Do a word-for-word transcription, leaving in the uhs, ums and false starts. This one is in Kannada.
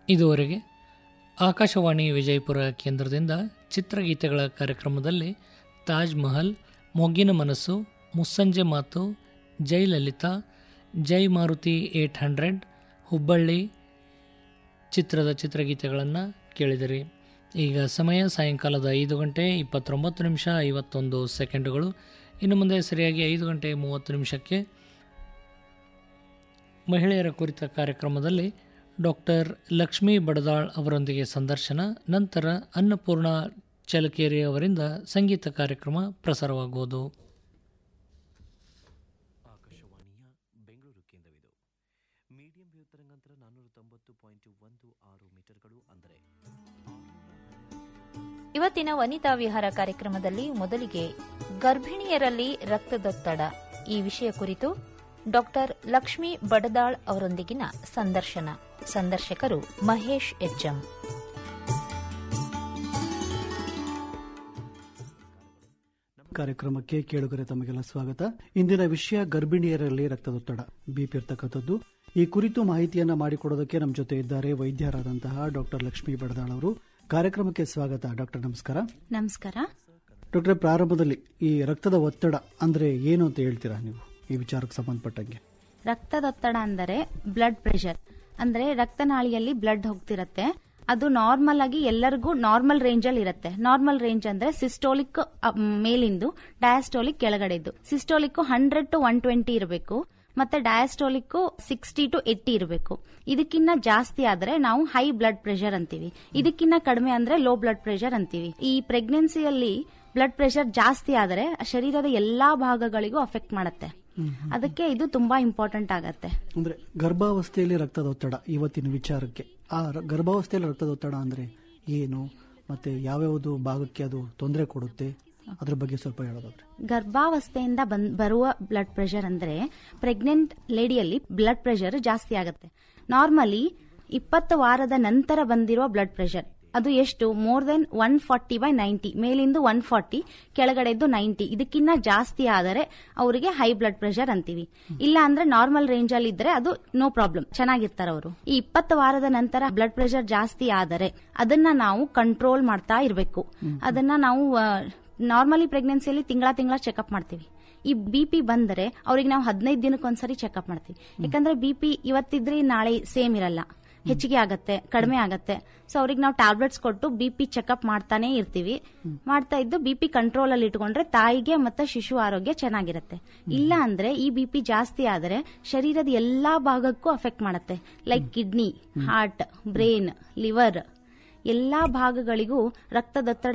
ಇದುವರೆಗೆ ಆಕಾಶವಾಣಿ ವಿಜಯಪುರ ಕೇಂದ್ರದಿಂದ ಚಿತ್ರಗೀತೆಗಳ ಕಾರ್ಯಕ್ರಮದಲ್ಲಿ ತಾಜ್ ಮಹಲ್, ಮೊಗ್ಗಿನ ಮನಸ್ಸು, ಮುಸ್ಸಂಜೆ ಮಾತು, ಜೈ ಲಲಿತಾ, ಜೈ ಮಾರುತಿ ಏಟ್ ಹಂಡ್ರೆಡ್, ಹುಬ್ಬಳ್ಳಿ ಚಿತ್ರದ ಚಿತ್ರಗೀತೆಗಳನ್ನು ಕೇಳಿದಿರಿ. ಈಗ ಸಮಯ ಸಾಯಂಕಾಲದ ಐದು ಗಂಟೆ ಇಪ್ಪತ್ತೊಂಬತ್ತು ನಿಮಿಷ ಐವತ್ತೊಂದು ಸೆಕೆಂಡುಗಳು. ಇನ್ನು ಮುಂದೆ ಸರಿಯಾಗಿ ಐದು ಗಂಟೆ ಮೂವತ್ತು ನಿಮಿಷಕ್ಕೆ ಮಹಿಳೆಯರ ಕುರಿತ ಕಾರ್ಯಕ್ರಮದಲ್ಲಿ ಡಾಕ್ಟರ್ ಲಕ್ಷ್ಮೀ ಬಡದಾಳ್ ಅವರೊಂದಿಗೆ ಸಂದರ್ಶನ, ನಂತರ ಅನ್ನಪೂರ್ಣ ಚಲಕೇರಿ ಅವರಿಂದ ಸಂಗೀತ ಕಾರ್ಯಕ್ರಮ ಪ್ರಸಾರವಾಗುವುದು. ಆಕಾಶವಾಣಿಯ ಬೆಂಗಳೂರು ಕೇಂದ್ರವಿದು. ಮೀಡಿಯಂ ವೇವ್ ತರಂಗಾಂತರ ನಾನ್ನೂರ ತೊಂಬತ್ತು ಪಾಯಿಂಟ್ ಒಂದು ಆರು ಮೀಟರ್ಗಳು ಅಂದರೆ. ಇವತ್ತಿನ ವನಿತಾ ವಿಹಾರ ಕಾರ್ಯಕ್ರಮದಲ್ಲಿ ಮೊದಲಿಗೆ ಗರ್ಭಿಣಿಯರಲ್ಲಿ ರಕ್ತದೊತ್ತಡ ಈ ವಿಷಯ ಕುರಿತು ಡಾಕ್ಟರ್ ಲಕ್ಷ್ಮೀ ಬಡದಾಳ್ ಅವರೊಂದಿಗಿನ ಸಂದರ್ಶನ. ಸಂದರ್ಶಕರು ಮಹೇಶ್ ಎಚ್ಎಂ. ಕಾರ್ಯಕ್ರಮಕ್ಕೆ ಕೇಳುಗರೆ ತಮಗೆಲ್ಲ ಸ್ವಾಗತ. ಇಂದಿನ ವಿಷಯ ಗರ್ಭಿಣಿಯರಲ್ಲಿ ರಕ್ತದೊತ್ತಡ, ಬಿಪಿ ಇರ್ತಕ್ಕಂಥದ್ದು. ಈ ಕುರಿತು ಮಾಹಿತಿಯನ್ನ ಮಾಡಿಕೊಡೋದಕ್ಕೆ ನಮ್ಮ ಜೊತೆ ಇದ್ದಾರೆ ವೈದ್ಯರಾದಂತಹ ಡಾಕ್ಟರ್ ಲಕ್ಷ್ಮೀ ಬಡದಾಳ್ ಅವರು. ಕಾರ್ಯಕ್ರಮಕ್ಕೆ ಸ್ವಾಗತ ಡಾಕ್ಟರ್. ನಮಸ್ಕಾರ. ನಮಸ್ಕಾರ ಡಾಕ್ಟರ್. ಪ್ರಾರಂಭದಲ್ಲಿ ಈ ರಕ್ತದ ಒತ್ತಡ ಅಂದ್ರೆ ಏನು ಅಂತ ಹೇಳ್ತೀರಾ ನೀವು ಈ ವಿಚಾರಕ್ಕೆ ಸಂಬಂಧಪಟ್ಟಂಗೆ? ರಕ್ತದೊತ್ತಡ ಅಂದರೆ ಬ್ಲಡ್ ಪ್ರೆಷರ್, ಅಂದ್ರೆ ರಕ್ತನಾಳಿಯಲ್ಲಿ ಬ್ಲಡ್ ಹೋಗ್ತಿರತ್ತೆ. ಅದು ನಾರ್ಮಲ್ ಆಗಿ ಎಲ್ಲರಿಗೂ ನಾರ್ಮಲ್ ರೇಂಜ್ ಅಲ್ಲಿ ಇರುತ್ತೆ. ನಾರ್ಮಲ್ ರೇಂಜ್ ಅಂದ್ರೆ systolic ಮೇಲಿಂದು, diastolic ಕೆಳಗಡೆದು. Systolic hundred to one twenty ಇರಬೇಕು, ಮತ್ತೆ ಡಯಾಸ್ಟೋಲಿಕ್ ಸಿಕ್ಸ್ಟಿ ಟು ಏಟಿ ಇರಬೇಕು. ಇದಕ್ಕಿನ್ನ ಜಾಸ್ತಿ ಆದ್ರೆ ನಾವು ಹೈ ಬ್ಲಡ್ ಪ್ರೆಷರ್ ಅಂತೀವಿ, ಇದಕ್ಕಿನ್ನ ಕಡಿಮೆ ಅಂದ್ರೆ ಲೋ ಬ್ಲಡ್ ಪ್ರೆಷರ್ ಅಂತೀವಿ. ಈ ಪ್ರೆಗ್ನೆನ್ಸಿಯಲ್ಲಿ ಬ್ಲಡ್ ಪ್ರೆಷರ್ ಜಾಸ್ತಿ ಆದರೆ ಶರೀರದ ಎಲ್ಲಾ ಭಾಗಗಳಿಗೂ ಅಫೆಕ್ಟ್ ಮಾಡುತ್ತೆ. ಅದಕ್ಕೆ ಇದು ತುಂಬಾ ಇಂಪಾರ್ಟೆಂಟ್ ಆಗತ್ತೆ. ಅಂದ್ರೆ ಗರ್ಭಾವಸ್ಥೆಯಲ್ಲಿ ರಕ್ತದೊತ್ತಡ ಇವತ್ತಿನ ವಿಚಾರಕ್ಕೆ. ಆ ಗರ್ಭಾವಸ್ಥೆಯಲ್ಲಿ ರಕ್ತದೊತ್ತಡ ಅಂದ್ರೆ ಏನು, ಮತ್ತೆ ಯಾವ್ಯಾವುದು ಭಾಗಕ್ಕೆ ಅದು ತೊಂದರೆ ಕೊಡುತ್ತೆ, ಅದ್ರ ಬಗ್ಗೆ ಸ್ವಲ್ಪ ಹೇಳೋದಾದ್ರೆ. ಗರ್ಭಾವಸ್ಥೆಯಿಂದ ಬರುವ ಬ್ಲಡ್ ಪ್ರೆಷರ್ ಅಂದ್ರೆ ಪ್ರೆಗ್ನೆಂಟ್ ಲೇಡಿಯಲ್ಲಿ ಬ್ಲಡ್ ಪ್ರೆಷರ್ ಜಾಸ್ತಿ ಆಗುತ್ತೆ. ನಾರ್ಮಲಿ ಇಪ್ಪತ್ತು ವಾರದ ನಂತರ ಬಂದಿರುವ ಬ್ಲಡ್ ಪ್ರೆಷರ್ ಅದು ಎಷ್ಟು? More than one forty by ninety, ಮೇಲಿಂದು one forty, ಕೆಳಗಡೆದ್ದು ninety. ಇದಕ್ಕಿನ್ನ ಜಾಸ್ತಿ ಆದರೆ ಅವರಿಗೆ ಹೈ ಬ್ಲಡ್ ಪ್ರೆಷರ್ ಅಂತೀವಿ. ಇಲ್ಲ ಅಂದ್ರೆ ನಾರ್ಮಲ್ ರೇಂಜ್ ಅಲ್ಲಿ ಇದ್ರೆ ಅದು ನೋ ಪ್ರಾಬ್ಲಮ್, ಚೆನ್ನಾಗಿರ್ತಾರೆ ಅವರು. ಈ ಇಪ್ಪತ್ತು ವಾರದ ನಂತರ ಬ್ಲಡ್ ಪ್ರೆಷರ್ ಜಾಸ್ತಿ ಆದರೆ ಅದನ್ನ ನಾವು ಕಂಟ್ರೋಲ್ ಮಾಡ್ತಾ ಇರಬೇಕು. ಅದನ್ನ ನಾವು ನಾರ್ಮಲಿ ಪ್ರೆಗ್ನೆನ್ಸಿಯಲ್ಲಿ ತಿಂಗಳ ತಿಂಗಳ ಚೆಕ್ಅಪ್ ಮಾಡ್ತೀವಿ. ಈ ಬಿಪಿ ಬಂದರೆ ಅವ್ರಿಗೆ ನಾವು ಹದಿನೈದು ದಿನಕ್ಕೊಂದ್ಸರಿ ಚೆಕ್ಅಪ್ ಮಾಡ್ತೀವಿ. ಯಾಕಂದ್ರೆ ಬಿಪಿ ಇವತ್ತಿದ್ರೆ ನಾಳೆ ಸೇಮ್ ಇರಲ್ಲ, ಹೆಚ್ಚಿಗೆ ಆಗತ್ತೆ, ಕಡಿಮೆ ಆಗತ್ತೆ. ಸೊ ಅವ್ರಿಗೆ ನಾವು ಟ್ಯಾಬ್ಲೆಟ್ಸ್ ಕೊಟ್ಟು ಬಿಪಿ ಚೆಕ್ಅಪ್ ಮಾಡ್ತಾನೆ ಇರ್ತೀವಿ. ಮಾಡ್ತಾ ಇದ್ದು ಬಿಪಿ ಕಂಟ್ರೋಲ್ ಅಲ್ಲಿ ಇಟ್ಕೊಂಡ್ರೆ ತಾಯಿಗೆ ಮತ್ತೆ ಶಿಶು ಆರೋಗ್ಯ ಚೆನ್ನಾಗಿರುತ್ತೆ. ಇಲ್ಲ ಅಂದ್ರೆ ಈ ಬಿಪಿ ಜಾಸ್ತಿ ಆದರೆ ಶರೀರದ ಎಲ್ಲಾ ಭಾಗಕ್ಕೂ ಅಫೆಕ್ಟ್ ಮಾಡುತ್ತೆ. Like kidney, heart, brain, liver ಎಲ್ಲಾ ಭಾಗಗಳಿಗೂ ರಕ್ತದೊತ್ತಡ